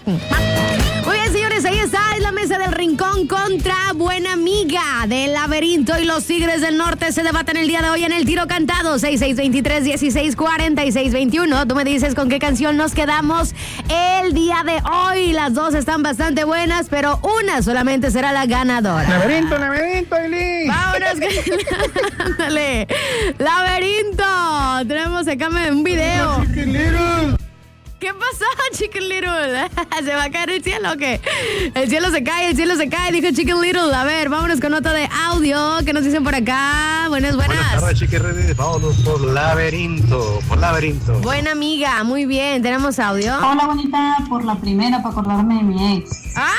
Muy bien, señores, ahí está, es la mesa del Rincón contra Buena Amiga del Laberinto y los Tigres del Norte se debaten el día de hoy en el tiro cantado. 6623-1646-21. Tú me dices con qué canción nos quedamos el día de hoy. Las dos están bastante buenas, pero una solamente será la ganadora. Laberinto, Eli. Vámonos. Ándale. Laberinto. Tenemos acá un video. ¿Qué pasó, Chicken Little? ¿Se va a caer el cielo o qué? El cielo se cae, dijo Chicken Little. A ver, vámonos con nota de audio. ¿Qué nos dicen por acá? Buenas. Buenas tardes, Chicken Little. Vámonos por Laberinto. Buena amiga, muy bien. ¿Tenemos audio? Hola, bonita. Por la primera, para acordarme de mi ex.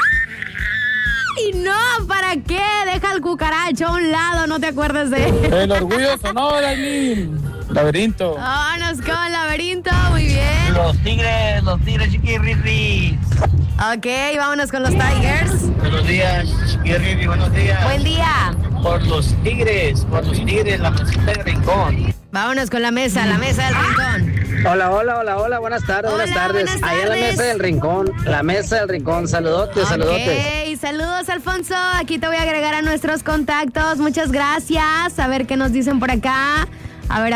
¡Ay, no! ¿Para qué? Deja el cucaracho a un lado, no te acuerdes de él. El orgullo sonoro, Aileen. Laberinto. Vámonos con Laberinto, muy bien. Los tigres, chiquirri. Ok, vámonos con los Tigers. Buenos días, chiquirri, buenos días. Buen día. Por los tigres, la mesita del Rincón. Vámonos con la mesa del Rincón. Hola, buenas tardes. Ahí en la mesa del Rincón, saludotes. Ok, saludos, Alfonso, aquí te voy a agregar a nuestros contactos, muchas gracias, a ver qué nos dicen por acá, a ver.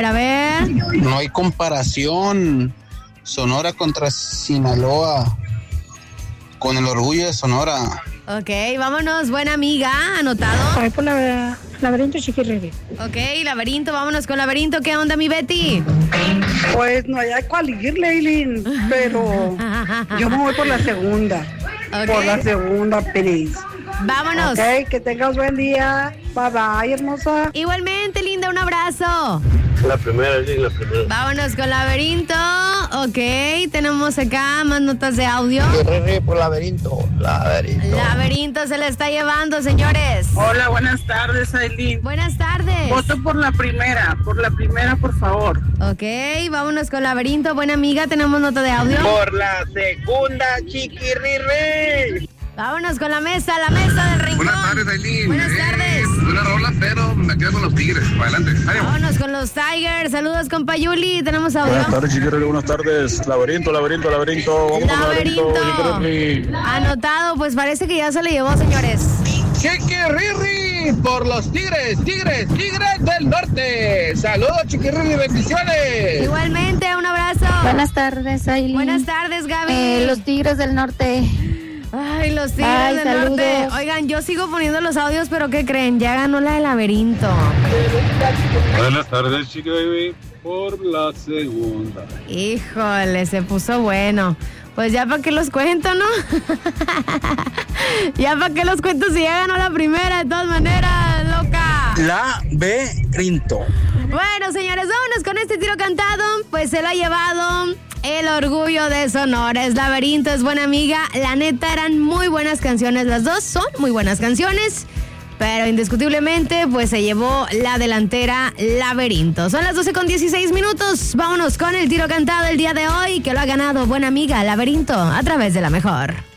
No hay comparación, Sonora contra Sinaloa, con el orgullo de Sonora. Ok, vámonos, Buena Amiga, anotado. Ay, por la Laberinto, chiquirri. Ok, Laberinto, vámonos con Laberinto. ¿Qué onda, mi Betty? Pues no hay a cuál irle, Eileen, pero yo me voy por la segunda. Okay. Por la segunda, please. Vámonos. Ok, que tengas buen día. Bye, bye, hermosa. Igualmente, linda, un abrazo. La primera. Vámonos con Laberinto. Ok, tenemos acá más notas de audio. Por Laberinto. Laberinto se le está llevando, señores. Hola, buenas tardes, Aileen. Buenas tardes. Voto por la primera, por favor. Ok, vámonos con Laberinto. Buena Amiga, tenemos nota de audio. Por la segunda, chiquirri. Vámonos con la mesa del Rincón. Buenas tardes, Aileen. Buenas tardes. Una rola, pero me quedo con los Tigres. Adelante. Adiós. Vámonos con los Tigers. Saludos, compa Yuli. Tenemos audio. Buenas tardes, chiquirri. Buenas tardes. Laberinto. Vamos con Laberinto. Anotado, pues parece que ya se le llevó, señores. Chiquirri por los Tigres del Norte. Saludos, Chiquirri, bendiciones. Igualmente, un abrazo. Buenas tardes, Aileen. Buenas tardes, Gaby. Los Tigres del Norte. Ay, los Tigres del saludos. Norte. Oigan, yo sigo poniendo los audios, pero ¿qué creen? Ya ganó la de Laberinto. Buenas tardes, Chiquirri. Por la segunda. Híjole, se puso bueno. Pues ya para qué los cuento, ¿no? Ya para qué los cuento si ya ganó la primera, de todas maneras, loca. Laberinto. Bueno, señores, vámonos con este tiro cantado. Pues se lo ha llevado el orgullo de Sonora. Es Laberinto, es Buena Amiga. La neta, eran muy buenas canciones. Las dos son muy buenas canciones. Pero indiscutiblemente, pues se llevó la delantera Laberinto. Son las 12:16. Vámonos con el tiro cantado el día de hoy, que lo ha ganado Buena Amiga, Laberinto, a través de La Mejor.